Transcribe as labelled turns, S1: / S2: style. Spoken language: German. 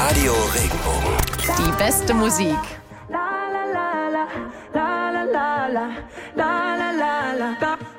S1: Radio Regenbogen.
S2: Die beste Musik.
S3: La la la la la la la la la la la la.